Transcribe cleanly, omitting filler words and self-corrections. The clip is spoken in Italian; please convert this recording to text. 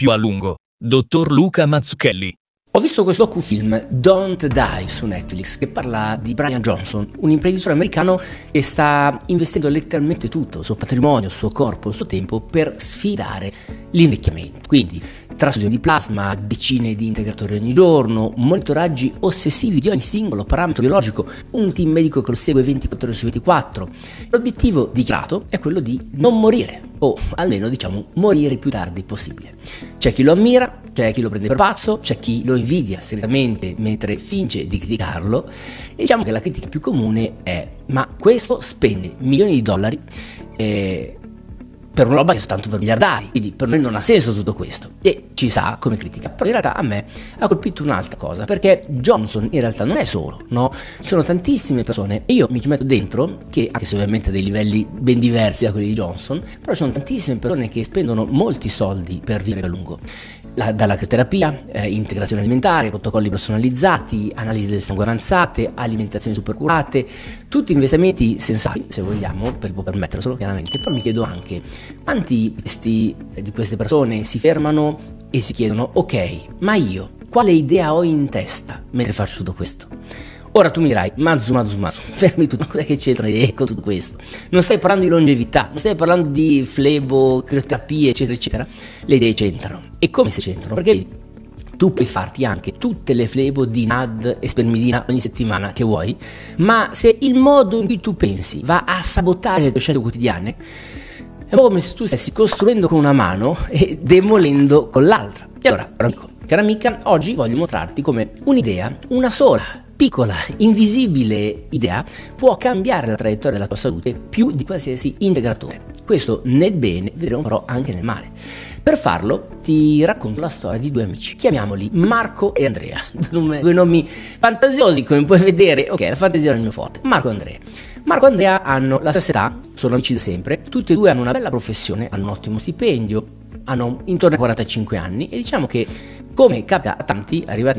più a lungo. Dottor Luca Mazzucchelli. Ho visto questo docufilm Don't Die su Netflix che parla di Brian Johnson, un imprenditore americano che sta investendo letteralmente tutto, il suo patrimonio, il suo corpo, il suo tempo per sfidare l'invecchiamento. Quindi trasfusione di plasma, decine di integratori ogni giorno, monitoraggi ossessivi di ogni singolo parametro biologico, un team medico che lo segue 24 ore su 24. L'obiettivo dichiarato è quello di non morire, o almeno morire il più tardi possibile. C'è chi lo ammira, c'è chi lo prende per pazzo, c'è chi lo invidia segretamente mentre finge di criticarlo, e diciamo che la critica più comune è: ma questo spende milioni di dollari per una roba che è soltanto per miliardari, quindi per noi non ha senso tutto questo, e ci sa come critica. Però in realtà a me ha colpito un'altra cosa, perché Johnson in realtà non è solo, no? Sono tantissime persone, e io mi ci metto dentro, che anche se ovviamente a dei livelli ben diversi da quelli di Johnson, però ci sono tantissime persone che spendono molti soldi per vivere a lungo. Dalla crioterapia, integrazione alimentare, protocolli personalizzati, analisi del sangue avanzate, alimentazioni supercurate, tutti investimenti sensati, se vogliamo, per permetterselo chiaramente. Però mi chiedo anche quanti di queste persone si fermano e si chiedono: ok, ma io quale idea ho in testa mentre faccio tutto questo? Ora tu mi dirai: Mazzu, fermi tutto, cos'è che c'entra con tutto questo? Non stai parlando di longevità, non stai parlando di flebo, crioterapie, eccetera, eccetera. Le idee c'entrano. E come se c'entrano? Perché tu puoi farti anche tutte le flebo di NAD e spermidina ogni settimana che vuoi, ma se il modo in cui tu pensi va a sabotare le tue scelte quotidiane, è come se tu stessi costruendo con una mano e demolendo con l'altra. E allora, cara amica, oggi voglio mostrarti come un'idea, una sola, piccola, invisibile idea, può cambiare la traiettoria della tua salute più di qualsiasi integratore. Questo nel bene, vedremo però anche nel male. Per farlo ti racconto la storia di due amici, chiamiamoli Marco e Andrea, due nomi fantasiosi come puoi vedere. Ok, la fantasia è il mio forte. Marco e Andrea hanno la stessa età, sono amici da sempre, tutti e due hanno una bella professione, hanno un ottimo stipendio, hanno intorno ai 45 anni, e diciamo che, come capita a tanti arrivati